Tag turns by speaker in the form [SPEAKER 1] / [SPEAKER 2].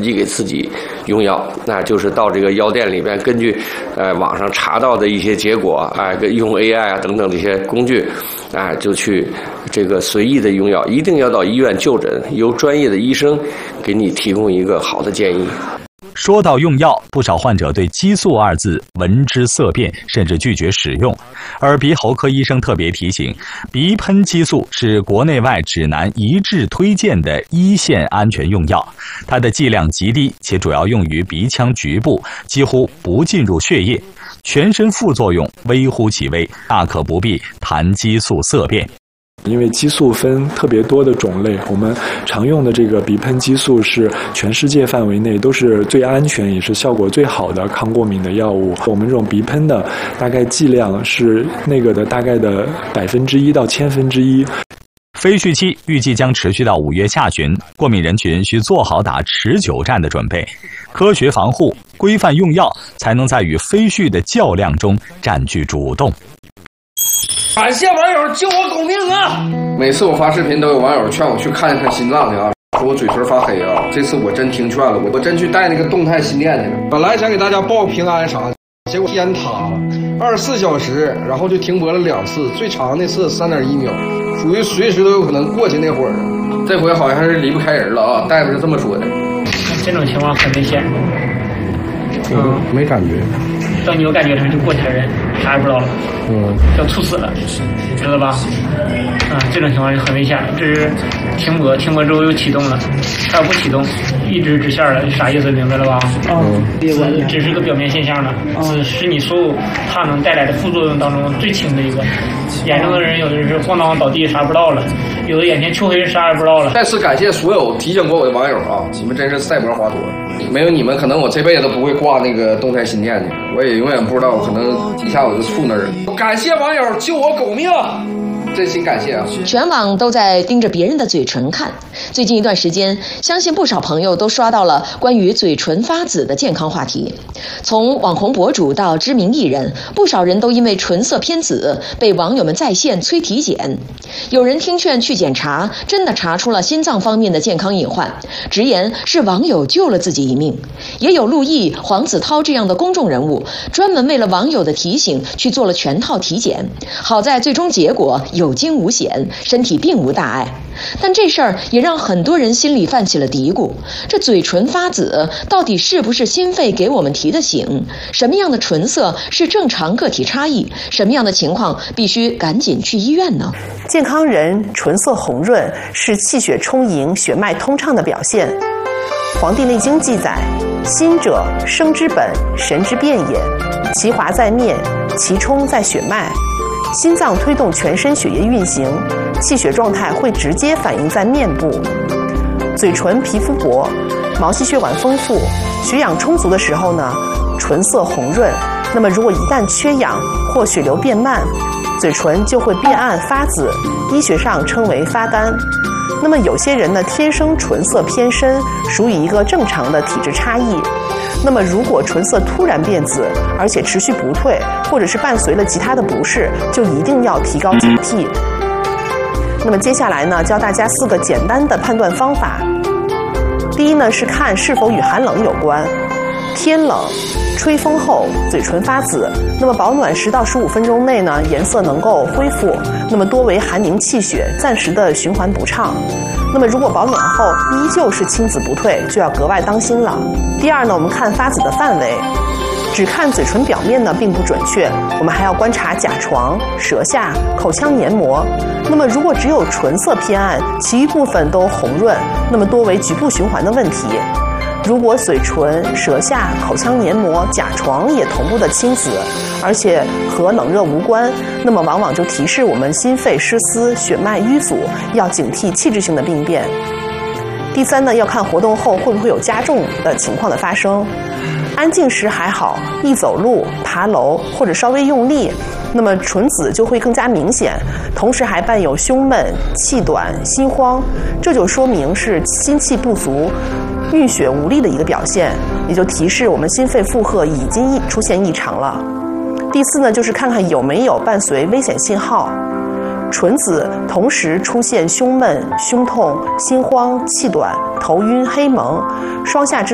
[SPEAKER 1] 己给自己用药，那就是到这个药店里边，根据网上查到的一些结果，用 AI 啊等等这些工具，就去这个随意的用药，一定要到医院就诊，由专业的医生给你提供一个好的建议。
[SPEAKER 2] 说到用药，不少患者对激素二字闻之色变，甚至拒绝使用。而鼻喉科医生特别提醒，鼻喷激素是国内外指南一致推荐的一线安全用药，它的剂量极低，且主要用于鼻腔局部，几乎不进入血液，全身副作用微乎其微，大可不必谈激素色变。
[SPEAKER 3] 因为激素分特别多的种类，我们常用的这个鼻喷激素是全世界范围内都是最安全也是效果最好的抗过敏的药物。我们这种鼻喷的大概剂量是那个的大概的1%到1/1000。
[SPEAKER 2] 飞絮期预计将持续到5月下旬，过敏人群需做好打持久战的准备，科学防护、规范用药，才能在与飞絮的较量中占据主动。
[SPEAKER 4] 感谢网友救我狗命啊！每次我发视频都有网友劝我去看一看心脏去啊，说我嘴唇发黑啊。这次我真听劝了，我真去带那个动态心电去了。本来想给大家报平安啥的，结果天塌了，24小时，然后就停播了2次，最长那次3.1秒，属于随时都有可能过去那会儿。这回好像是离不开人了啊，大夫是这么说的。
[SPEAKER 5] 这种情况很危险。
[SPEAKER 4] 没感觉。
[SPEAKER 5] 等你有感觉的时候就过去的人啥也不知道了，要猝死了，知道吧？这种情况是很危险的。这是停播之后又启动了，它要不启动，一直直线了，啥意思明白了吧？只是个表面现象了，是你所有它能带来的副作用当中最轻的一个。严重的人有的是晃荡倒地啥不知道了，有的眼前黢黑啥也不知道了。
[SPEAKER 4] 再次感谢所有提醒过我的网友啊，你们真是赛博华佗，没有你们可能我这辈子都不会挂那个动态心电去，我也永远不知道可能一下我就触那儿了。感谢网友救我狗命，真心感谢啊！
[SPEAKER 6] 全网都在盯着别人的嘴唇看。最近一段时间，相信不少朋友都刷到了关于嘴唇发紫的健康话题。从网红博主到知名艺人，不少人都因为唇色偏紫被网友们在线催体检。有人听劝去检查，真的查出了心脏方面的健康隐患，直言是网友救了自己一命。也有陆毅、黄子韬这样的公众人物，专门为了网友的提醒去做了全套体检，好在最终结果有惊无险，身体并无大碍。但这事儿也让很多人心里泛起了嘀咕，这嘴唇发紫到底是不是心肺给我们提的醒？什么样的唇色是正常个体差异？什么样的情况必须赶紧去医院呢？
[SPEAKER 7] 健康人唇色红润是气血充盈、血脉通畅的表现。《黄帝内经》记载：心者，生之本，神之变也。其华在面，其充在血脉。心脏推动全身血液运行，气血状态会直接反映在面部。嘴唇皮肤薄，毛细血管丰富，血氧充足的时候呢，唇色红润。那么如果一旦缺氧或血流变慢，嘴唇就会变暗发紫，医学上称为发干。那么有些人呢，天生唇色偏深，属于一个正常的体质差异。那么如果唇色突然变紫，而且持续不退，或者是伴随了其他的不适，就一定要提高警惕。那么接下来呢，教大家4个简单的判断方法。第一呢，是看是否与寒冷有关。天冷，吹风后嘴唇发紫，那么保暖10到15分钟内呢，颜色能够恢复，那么多为寒凝气血，暂时的循环不畅。那么如果保暖后依旧是青紫不退，就要格外当心了。第二呢，我们看发紫的范围，只看嘴唇表面呢并不准确，我们还要观察甲床、舌下、口腔黏膜。那么如果只有唇色偏暗，其余部分都红润，那么多为局部循环的问题。如果嘴唇、舌下、口腔黏膜、甲床也同步的青紫，而且和冷热无关，那么往往就提示我们心肺失司、血脉淤阻，要警惕器质性的病变。第三呢，要看活动后会不会有加重的情况的发生。安静时还好，一走路、爬楼或者稍微用力，那么唇紫就会更加明显，同时还伴有胸闷、气短、心慌，这就说明是心气不足、运血无力的一个表现，也就提示我们心肺负荷已经出现异常了。第四呢，就是看看有没有伴随危险信号。唇紫同时出现胸闷、胸痛、心慌、气短、头晕、黑蒙，双下肢